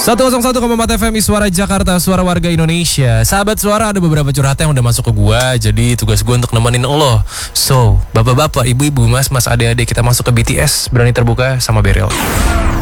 101,4 FM Suara Jakarta, suara warga Indonesia. Sahabat Suara, ada beberapa curhatan yang udah masuk ke gua. Jadi tugas gua untuk nemenin lo. So, bapak-bapak, ibu-ibu, mas-mas, adik-adik, kita masuk ke BTS. Berani terbuka sama Beril.